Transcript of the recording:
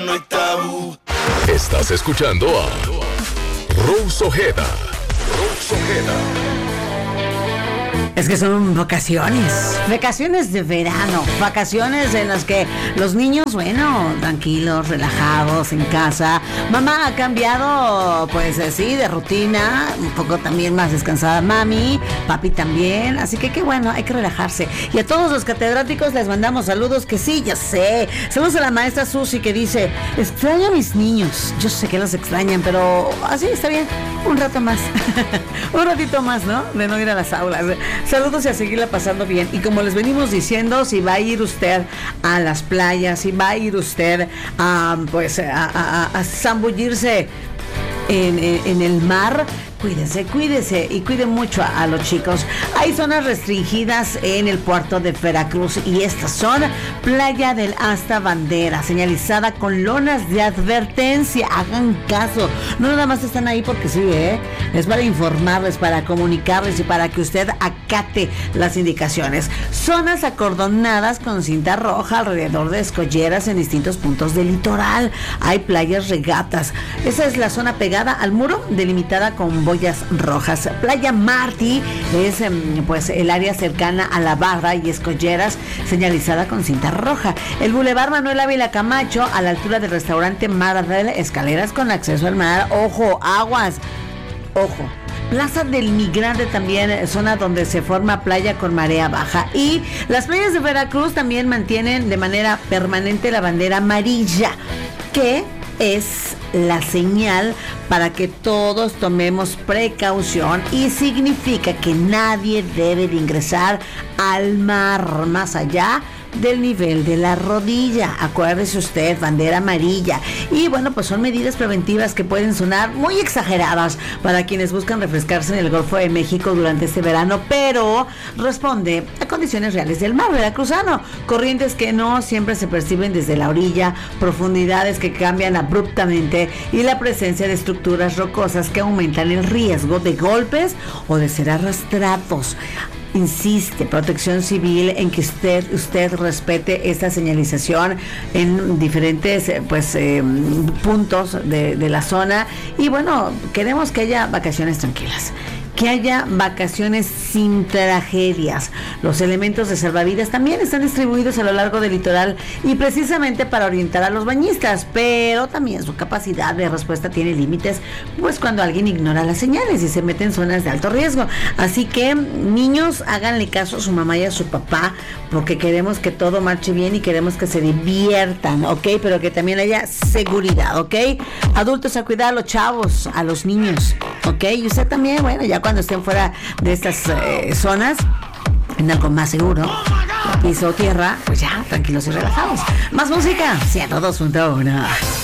No hay tabú. Estás escuchando a Rose Ojeda. Rose Ojeda. Es que son vacaciones de verano, vacaciones en las que los niños, bueno, tranquilos, relajados en casa. Mamá ha cambiado, pues sí, de rutina, un poco también más descansada mami, papi también, así que qué bueno, hay que relajarse. Y a todos los catedráticos les mandamos saludos, que sí, ya sé. Saludos a la maestra Susi que dice, extraño a mis niños, yo sé que los extrañan, pero así está bien, un rato más, un ratito más, ¿no? De no ir a las aulas. Saludos y a seguirla pasando bien. Y como les venimos diciendo, si va a ir usted a las playas, si va a ir usted a zambullirse en el mar, cuídese y cuide mucho a los chicos. Hay zonas restringidas en el puerto de Veracruz y estas son Playa del Hasta Bandera, señalizada con lonas de advertencia. Hagan caso, no nada más están ahí porque sí, es para informarles, para comunicarles y para que usted acate las indicaciones. Zonas acordonadas con cinta roja alrededor de escolleras en distintos puntos del litoral. Hay playas regatas. Esa es la zona pegada al muro, delimitada con boyas rojas. Playa Martí es pues el área cercana a la barra y escolleras, señalizada con cinta roja. El Boulevard Manuel Ávila Camacho, a la altura del restaurante Maradel, escaleras con acceso al mar. Ojo, aguas, ojo. Plaza del Migrante también, zona donde se forma playa con marea baja. Y las playas de Veracruz también mantienen de manera permanente la bandera amarilla, que es la señal para que todos tomemos precaución y significa que nadie debe de ingresar al mar más allá del nivel de la rodilla. Acuérdese usted, bandera amarilla. Y bueno, pues son medidas preventivas que pueden sonar muy exageradas para quienes buscan refrescarse en el Golfo de México durante este verano, pero responde a condiciones reales del mar veracruzano. Corrientes que no siempre se perciben desde la orilla, profundidades que cambian abruptamente y la presencia de estructuras rocosas que aumentan el riesgo de golpes o de ser arrastrados. Insiste Protección Civil en que usted respete esta señalización en diferentes puntos de la zona. Y bueno, queremos que haya vacaciones tranquilas, que haya vacaciones sin tragedias. Los elementos de salvavidas también están distribuidos a lo largo del litoral y precisamente para orientar a los bañistas, pero también su capacidad de respuesta tiene límites, pues cuando alguien ignora las señales y se mete en zonas de alto riesgo. Así que, niños, háganle caso a su mamá y a su papá, porque queremos que todo marche bien y queremos que se diviertan, ¿ok? Pero que también haya seguridad, ¿ok? Adultos, a cuidar a los chavos, a los niños, ¿ok? Y usted también, bueno, ya cuando estén fuera de estas zonas, en algo más seguro, piso o tierra, pues ya, tranquilos y relajados. Más música, 102.1.